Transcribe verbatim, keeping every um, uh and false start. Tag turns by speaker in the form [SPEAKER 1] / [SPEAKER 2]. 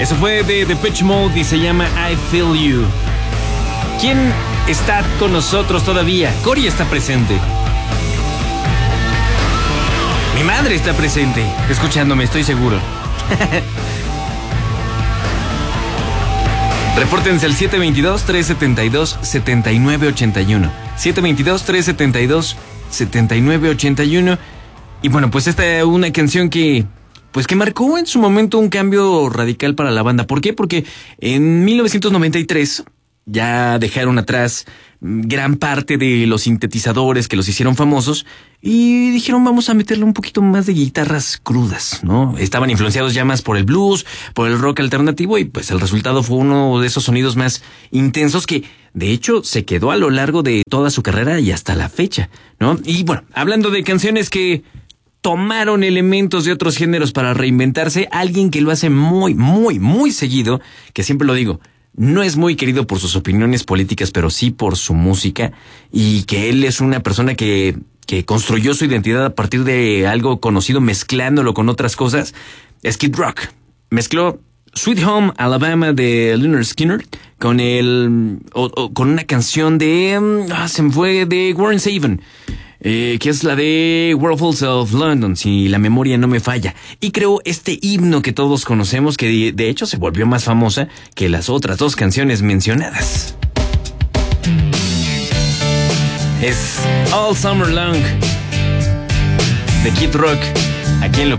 [SPEAKER 1] Eso fue de Depeche Mode y se llama I Feel You. ¿Quién está con nosotros todavía? Cory está presente. Mi madre está presente, escuchándome, estoy seguro. Repórtense al siete dos dos, tres siete dos, siete nueve ocho uno. siete dos dos, tres siete dos, siete nueve ocho uno. Y bueno, pues esta es una canción que... Pues que marcó en su momento un cambio radical para la banda. ¿Por qué? Porque en mil novecientos noventa y tres ya dejaron atrás gran parte de los sintetizadores que los hicieron famosos y dijeron vamos a meterle un poquito más de guitarras crudas, ¿no? Estaban influenciados ya más por el blues, por el rock alternativo y pues el resultado fue uno de esos sonidos más intensos que de hecho se quedó a lo largo de toda su carrera y hasta la fecha, ¿no? Y bueno, hablando de canciones que tomaron elementos de otros géneros para reinventarse, alguien que lo hace muy, muy, muy seguido, que siempre lo digo, no es muy querido por sus opiniones políticas, pero sí por su música, y que él es una persona que, que construyó su identidad a partir de algo conocido, mezclándolo con otras cosas, es Kid Rock. Mezcló Sweet Home Alabama de Lynyrd Skynyrd con el, o, o, con una canción de, ah, se me fue, de Warren Zevon. Eh, que es la de Whirlpools of London, si la memoria no me falla. Y creó este himno que todos conocemos, que de, de hecho se volvió más famosa que las otras dos canciones mencionadas. Es All Summer Long de Kid Rock, aquí en Lo